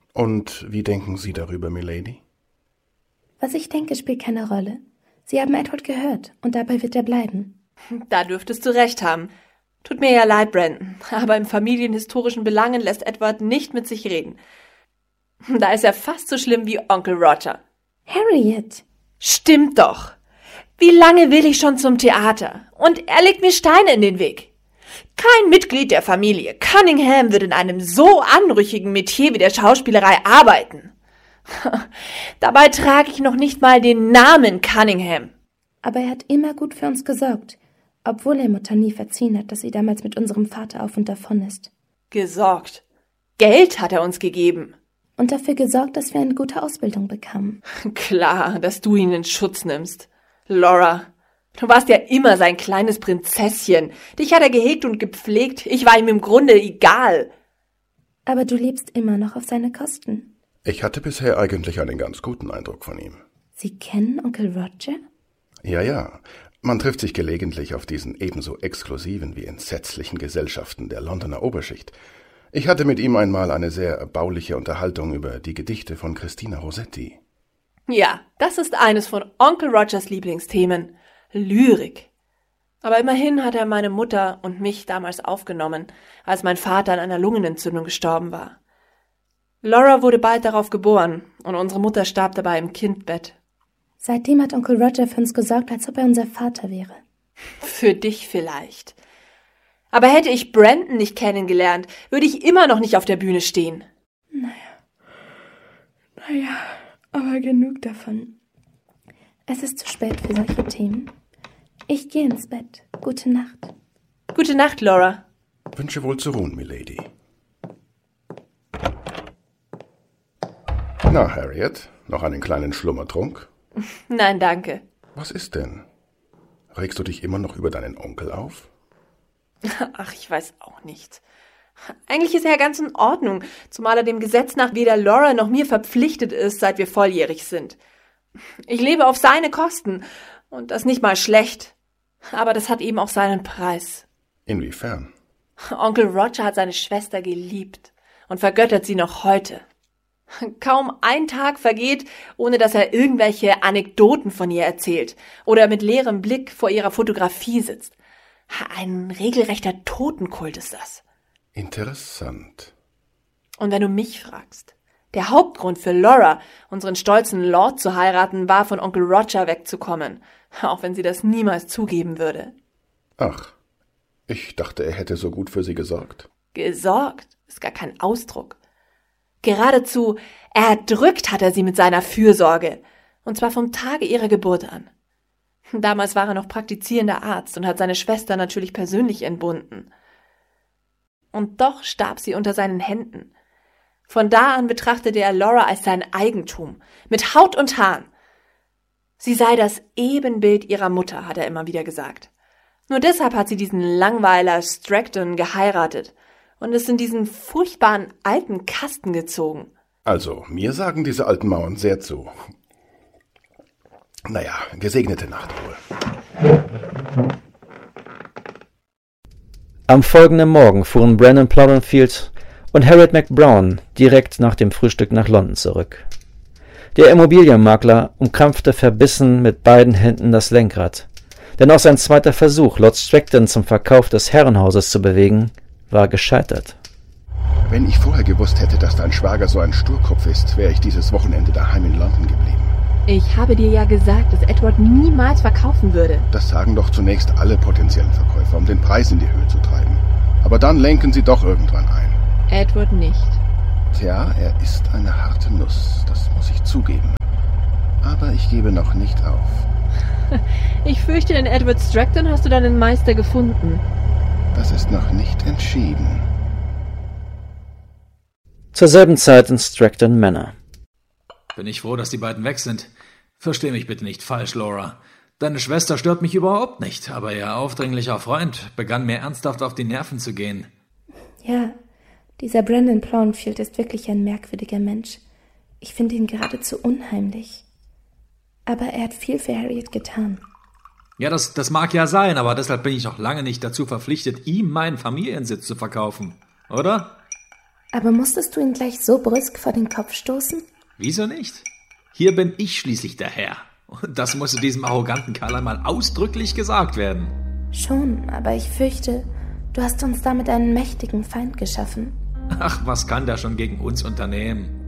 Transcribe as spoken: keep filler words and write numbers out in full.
Und wie denken Sie darüber, Milady? Was ich denke, spielt keine Rolle. Sie haben Edward gehört und dabei wird er bleiben. Da dürftest du recht haben. Tut mir ja leid, Brandon, aber in familienhistorischen Belangen lässt Edward nicht mit sich reden. Da ist er fast so schlimm wie Onkel Roger. Harriet! Stimmt doch. Wie lange will ich schon zum Theater? Und er legt mir Steine in den Weg. Kein Mitglied der Familie Cunningham wird in einem so anrüchigen Metier wie der Schauspielerei arbeiten. Dabei trage ich noch nicht mal den Namen Cunningham. Aber er hat immer gut für uns gesorgt, obwohl er Mutter nie verziehen hat, dass sie damals mit unserem Vater auf und davon ist. Gesorgt? Geld hat er uns gegeben. Und dafür gesorgt, dass wir eine gute Ausbildung bekamen. Klar, dass du ihn in Schutz nimmst. Laura, du warst ja immer sein kleines Prinzesschen. Dich hat er gehegt und gepflegt. Ich war ihm im Grunde egal. Aber du lebst immer noch auf seine Kosten. Ich hatte bisher eigentlich einen ganz guten Eindruck von ihm. Sie kennen Onkel Roger? Ja, ja. Man trifft sich gelegentlich auf diesen ebenso exklusiven wie entsetzlichen Gesellschaften der Londoner Oberschicht. Ich hatte mit ihm einmal eine sehr erbauliche Unterhaltung über die Gedichte von Christina Rossetti. Ja, das ist eines von Onkel Rogers Lieblingsthemen. Lyrik. Aber immerhin hat er meine Mutter und mich damals aufgenommen, als mein Vater an einer Lungenentzündung gestorben war. Laura wurde bald darauf geboren und unsere Mutter starb dabei im Kindbett. Seitdem hat Onkel Roger für uns gesorgt, als ob er unser Vater wäre. Für dich vielleicht. Aber hätte ich Brandon nicht kennengelernt, würde ich immer noch nicht auf der Bühne stehen. Naja, naja, aber genug davon. Es ist zu spät für solche Themen. Ich gehe ins Bett. Gute Nacht. Gute Nacht, Laura. Wünsche wohl zu ruhen, Milady. Na, Harriet, noch einen kleinen Schlummertrunk? Nein, danke. Was ist denn? Regst du dich immer noch über deinen Onkel auf? Ach, ich weiß auch nicht. Eigentlich ist er ja ganz in Ordnung, zumal er dem Gesetz nach weder Laura noch mir verpflichtet ist, seit wir volljährig sind. Ich lebe auf seine Kosten und das nicht mal schlecht. Aber das hat eben auch seinen Preis. Inwiefern? Onkel Roger hat seine Schwester geliebt und vergöttert sie noch heute. Kaum ein Tag vergeht, ohne dass er irgendwelche Anekdoten von ihr erzählt oder mit leerem Blick vor ihrer Fotografie sitzt. Ein regelrechter Totenkult ist das. Interessant. Und wenn du mich fragst, der Hauptgrund für Laura, unseren stolzen Lord zu heiraten, war von Onkel Roger wegzukommen, auch wenn sie das niemals zugeben würde. Ach, ich dachte, er hätte so gut für sie gesorgt. Gesorgt ist gar kein Ausdruck. Geradezu erdrückt hat er sie mit seiner Fürsorge, und zwar vom Tage ihrer Geburt an. Damals war er noch praktizierender Arzt und hat seine Schwester natürlich persönlich entbunden. Und doch starb sie unter seinen Händen. Von da an betrachtete er Laura als sein Eigentum, mit Haut und Haaren. Sie sei das Ebenbild ihrer Mutter, hat er immer wieder gesagt. Nur deshalb hat sie diesen Langweiler Stratton geheiratet und ist in diesen furchtbaren alten Kasten gezogen. Also, mir sagen diese alten Mauern sehr zu. Naja, gesegnete Nachtruhe. Am folgenden Morgen fuhren Brandon Plowdenfield und Harriet McBrown direkt nach dem Frühstück nach London zurück. Der Immobilienmakler umkrampfte verbissen mit beiden Händen das Lenkrad, denn auch sein zweiter Versuch, Lord Stratton zum Verkauf des Herrenhauses zu bewegen, war gescheitert. Wenn ich vorher gewusst hätte, dass dein Schwager so ein Sturkopf ist, wäre ich dieses Wochenende daheim in London geblieben. Ich habe dir ja gesagt, dass Edward niemals verkaufen würde. Das sagen doch zunächst alle potenziellen Verkäufer, um den Preis in die Höhe zu treiben. Aber dann lenken sie doch irgendwann ein. Edward nicht. Tja, er ist eine harte Nuss, das muss ich zugeben. Aber ich gebe noch nicht auf. Ich fürchte, in Edward Stratton hast du deinen Meister gefunden. Das ist noch nicht entschieden. Zur selben Zeit in Stratton Manor. Bin ich froh, dass die beiden weg sind. Versteh mich bitte nicht falsch, Laura. Deine Schwester stört mich überhaupt nicht, aber ihr aufdringlicher Freund begann mir ernsthaft auf die Nerven zu gehen. Ja, dieser Brandon Plowdenfield ist wirklich ein merkwürdiger Mensch. Ich finde ihn geradezu unheimlich. Aber er hat viel für Harriet getan. Ja, das, das mag ja sein, aber deshalb bin ich noch lange nicht dazu verpflichtet, ihm meinen Familiensitz zu verkaufen, oder? Aber musstest du ihn gleich so brüsk vor den Kopf stoßen? Wieso nicht? Hier bin ich schließlich der Herr. Und das musste diesem arroganten Kerl einmal ausdrücklich gesagt werden. Schon, aber ich fürchte, du hast uns damit einen mächtigen Feind geschaffen. Ach, was kann der schon gegen uns unternehmen?